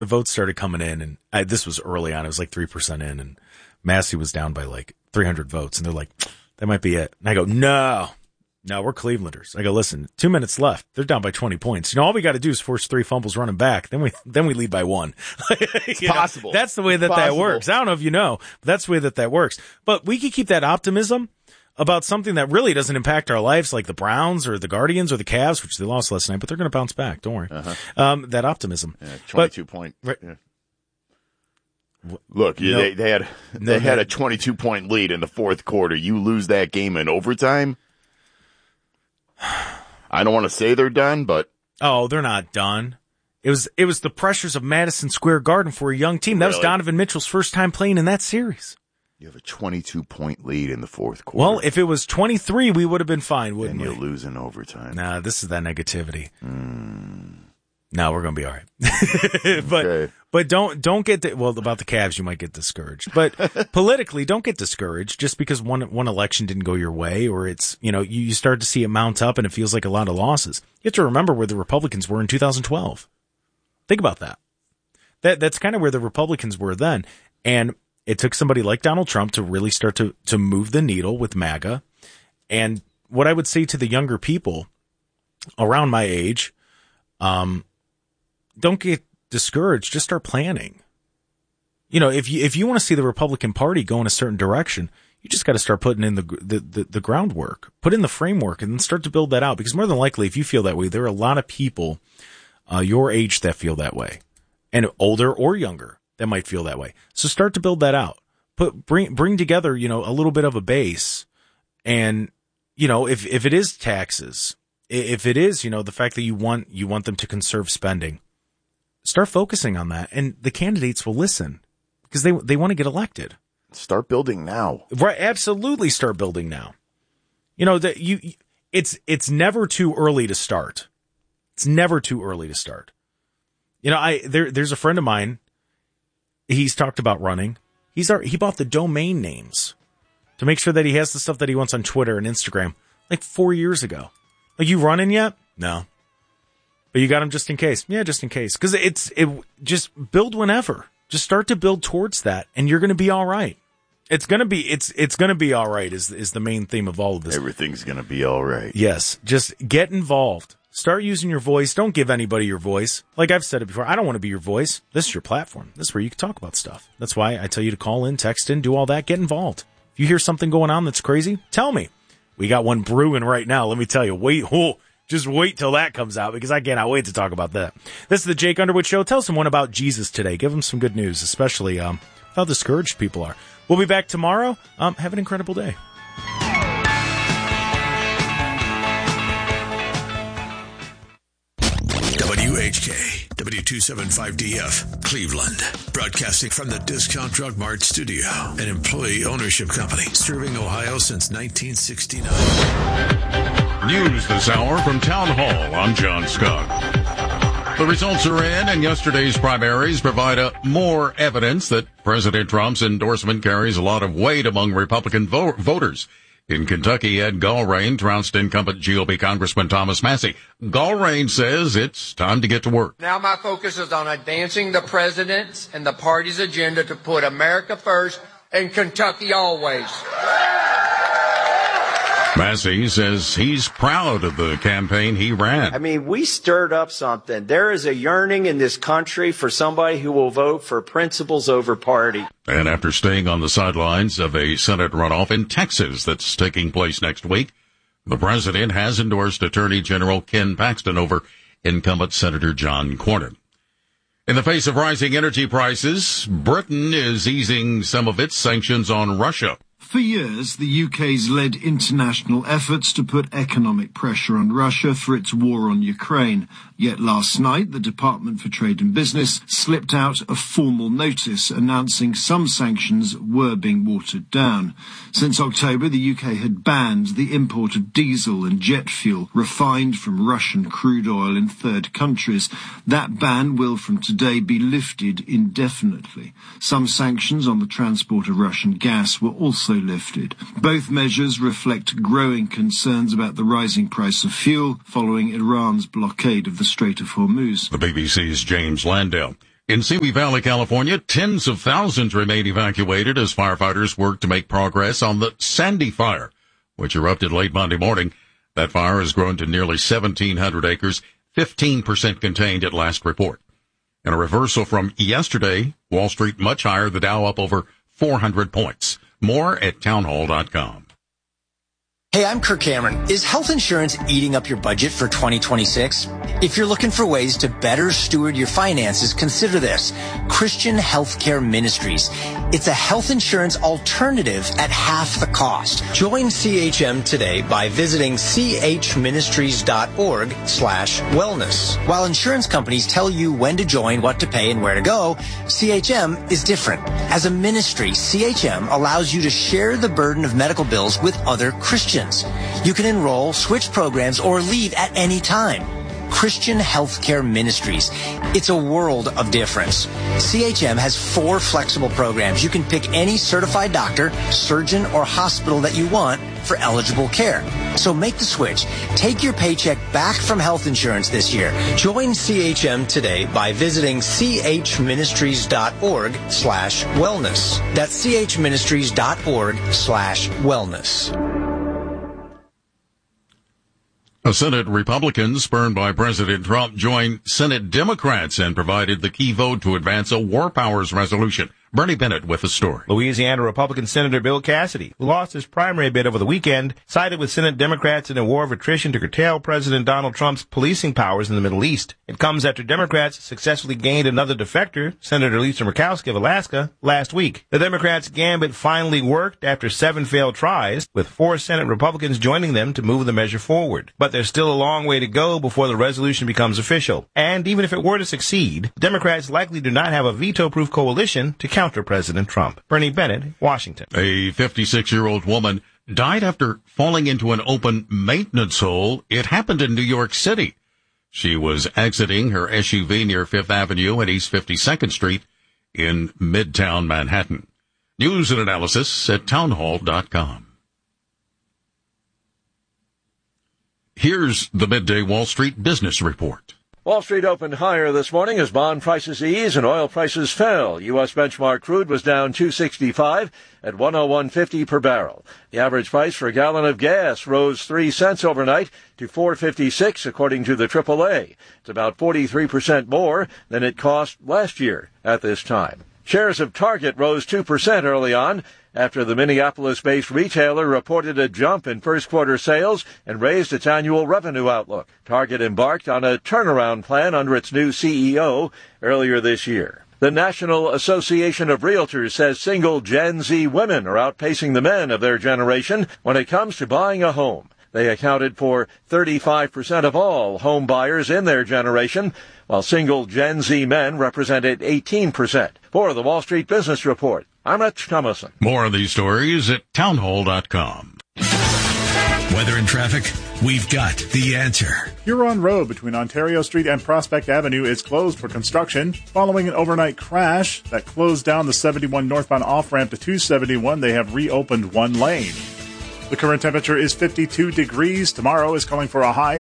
the votes started coming in, and this was early on. It was like 3% in, and Massey was down by like 300 votes, and they're like, that might be it. And I go, no, we're Clevelanders. I go, listen, 2 minutes left. They're down by 20 points. All we got to do is force 3 fumbles running back. Then we lead by 1. It's possible. That's the way that works. I don't know if you know, but that's the way that works. But we could keep that optimism about something that really doesn't impact our lives, like the Browns or the Guardians or the Cavs, which they lost last night, but they're going to bounce back. Don't worry. That optimism. Yeah, 22 point. Right. Yeah. Look, they had a 22-point lead in the fourth quarter. You lose that game in overtime. I don't want to say they're done, but they're not done. It was the pressures of Madison Square Garden for a young team. That was Donovan Mitchell's first time playing in that series. You have a 22-point lead in the fourth quarter. Well, if it was 23, we would have been fine, wouldn't we? And you lose in overtime. Nah, this is that negativity. No, we're going to be all right. But don't get about the Cavs, you might get discouraged. But politically, don't get discouraged just because one election didn't go your way, or it's, you start to see it mount up and it feels like a lot of losses. You have to remember where the Republicans were in 2012. Think about that. That's kind of where the Republicans were then. And it took somebody like Donald Trump to really start to move the needle with MAGA. And what I would say to the younger people around my age, don't get discouraged. Just start planning. If you want to see the Republican Party go in a certain direction, you just got to start putting in the groundwork, put in the framework, and then start to build that out. Because more than likely, if you feel that way, there are a lot of people your age that feel that way, and older or younger that might feel that way. So start to build that out. Bring together, a little bit of a base, and if it is taxes, if it is the fact that you want them to conserve spending. Start focusing on that, and the candidates will listen because they want to get elected. Start building now. Right, absolutely. Start building now. It's never too early to start. It's never too early to start. There's a friend of mine. He's talked about running. He bought the domain names to make sure that he has the stuff that he wants on Twitter and Instagram like 4 years ago. Like, you running yet? No. But you got them just in case. Yeah, just in case. Because just build whenever. Just start to build towards that, and you're going to be all right. It's going to be all right is the main theme of all of this. Everything's going to be all right. Yes. Just get involved. Start using your voice. Don't give anybody your voice. Like I've said it before, I don't want to be your voice. This is your platform. This is where you can talk about stuff. That's why I tell you to call in, text in, do all that, get involved. If you hear something going on that's crazy, tell me. We got one brewing right now. Let me tell you. Just wait till that comes out, because I cannot wait to talk about that. This is the Jake Underwood Show. Tell someone about Jesus today. Give them some good news, especially how discouraged people are. We'll be back tomorrow. Have an incredible day. WHK, W275DF, Cleveland. Broadcasting from the Discount Drug Mart studio, an employee ownership company serving Ohio since 1969. News this hour from Town Hall. I'm John Scott. The results are in, and yesterday's primaries provide more evidence that President Trump's endorsement carries a lot of weight among Republican voters. In Kentucky, Ed Gallrein trounced incumbent GOP Congressman Thomas Massie. Gallrein says it's time to get to work. Now my focus is on advancing the president's and the party's agenda to put America first and Kentucky always. Massie says he's proud of the campaign he ran. I mean, we stirred up something. There is a yearning in this country for somebody who will vote for principles over party. And after staying on the sidelines of a Senate runoff in Texas that's taking place next week, the president has endorsed Attorney General Ken Paxton over incumbent Senator John Cornyn. In the face of rising energy prices, Britain is easing some of its sanctions on Russia. For years, the UK's led international efforts to put economic pressure on Russia for its war on Ukraine. Yet last night, the Department for Trade and Business slipped out a formal notice announcing some sanctions were being watered down. Since October, the UK had banned the import of diesel and jet fuel refined from Russian crude oil in third countries. That ban will from today be lifted indefinitely. Some sanctions on the transport of Russian gas were also lifted. Both measures reflect growing concerns about the rising price of fuel following Iran's blockade of the Strait of Hormuz. The BBC's James Landale. In Simi Valley, California, tens of thousands remain evacuated as firefighters work to make progress on the Sandy Fire, which erupted late Monday morning. That fire has grown to nearly 1,700 acres, 15% contained at last report. In a reversal from yesterday, Wall Street much higher, the Dow up over 400 points. More at townhall.com. Hey, I'm Kirk Cameron. Is health insurance eating up your budget for 2026? If you're looking for ways to better steward your finances, consider this. Christian Healthcare Ministries. It's a health insurance alternative at half the cost. Join CHM today by visiting chministries.org/wellness. While insurance companies tell you when to join, what to pay, and where to go, CHM is different. As a ministry, CHM allows you to share the burden of medical bills with other Christians. You can enroll, switch programs, or leave at any time. Christian Healthcare Ministries. It's a world of difference. CHM has 4 flexible programs. You can pick any certified doctor, surgeon, or hospital that you want for eligible care. So make the switch. Take your paycheck back from health insurance this year. Join CHM today by visiting chministries.org/wellness. That's chministries.org/wellness. Senate Republicans, spurned by President Trump, joined Senate Democrats and provided the key vote to advance a war powers resolution. Bernie Bennett with the story. Louisiana Republican Senator Bill Cassidy, who lost his primary bid over the weekend, sided with Senate Democrats in a war of attrition to curtail President Donald Trump's policing powers in the Middle East. It comes after Democrats successfully gained another defector, Senator Lisa Murkowski of Alaska, last week. The Democrats' gambit finally worked after 7 failed tries, with 4 Senate Republicans joining them to move the measure forward. But there's still a long way to go before the resolution becomes official. And even if it were to succeed, Democrats likely do not have a veto-proof coalition to counter President Trump. Bernie Bennett, Washington. A 56-year-old woman died after falling into an open maintenance hole. It happened in New York City. She was exiting her SUV near 5th Avenue and East 52nd Street in Midtown Manhattan. News and analysis at townhall.com. Here's the Midday Wall Street Business Report. Wall Street opened higher this morning as bond prices eased and oil prices fell. U.S. benchmark crude was down $2.65 at $101.50 per barrel. The average price for a gallon of gas rose 3 cents overnight to $4.56, according to the AAA. It's about 43% more than it cost last year at this time. Shares of Target rose 2% early on after the Minneapolis-based retailer reported a jump in first-quarter sales and raised its annual revenue outlook. Target embarked on a turnaround plan under its new CEO earlier this year. The National Association of Realtors says single Gen Z women are outpacing the men of their generation when it comes to buying a home. They accounted for 35% of all home buyers in their generation, while single Gen Z men represented 18%. For the Wall Street Business Report, I'm Rich Thomason. More of these stories at townhall.com. Weather and traffic, we've got the answer. Huron Road between Ontario Street and Prospect Avenue is closed for construction. Following an overnight crash that closed down the 71 northbound off-ramp to 271, they have reopened one lane. The current temperature is 52 degrees. Tomorrow is calling for a high.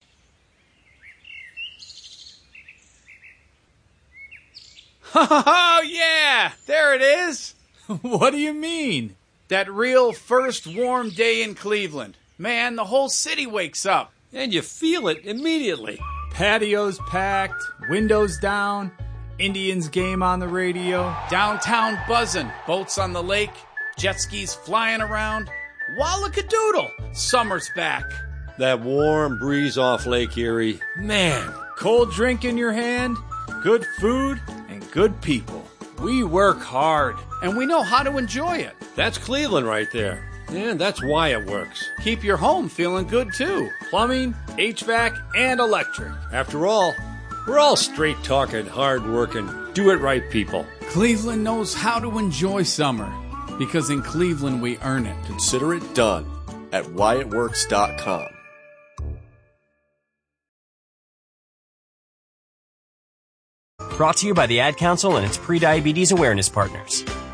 Oh, yeah! There it is! What do you mean? That real first warm day in Cleveland. Man, the whole city wakes up. And you feel it immediately. Patios packed, windows down, Indians game on the radio, downtown buzzing, boats on the lake, jet skis flying around. Wallakadoodle! Summer's back. That warm breeze off Lake Erie. Man, cold drink in your hand, good food, and good people. We work hard, and we know how to enjoy it. That's Cleveland right there. And that's why it works. Keep your home feeling good, too. Plumbing, HVAC, and electric. After all, we're all straight-talking, hard-working, do-it-right people. Cleveland knows how to enjoy summer, because in Cleveland we earn it. Consider it done at whyitworks.com. Brought to you by the Ad Council and its pre-diabetes awareness partners.